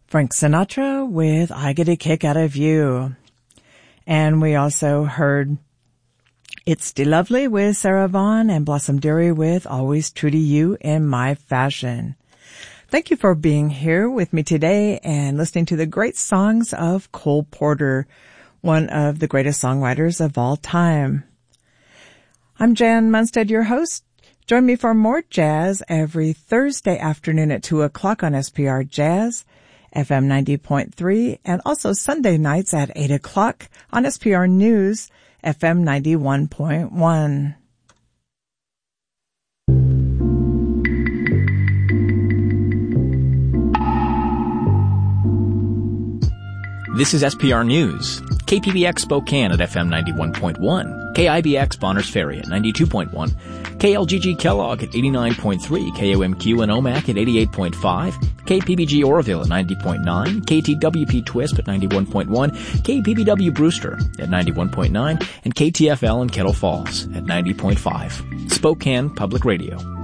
Frank Sinatra with I Get a Kick Out of You. And we also heard It's Still Lovely with Sarah Vaughan and Blossom Dearie with Always True to You in My Fashion. Thank you for being here with me today and listening to the great songs of Cole Porter, one of the greatest songwriters of all time. I'm Jan Munstead, your host. Join me for more jazz every Thursday afternoon at 2 o'clock on SPR Jazz, FM 90.3, and also Sunday nights at 8 o'clock on SPR News, FM 91.1. This is SPR News. KPBX Spokane at FM 91.1, KIBX Bonners Ferry at 92.1, KLGG Kellogg at 89.3, KOMQ and OMAC at 88.5, KPBG Oroville at 90.9, KTWP Twisp at 91.1, KPBW Brewster at 91.9, and KTFL in Kettle Falls at 90.5. Spokane Public Radio.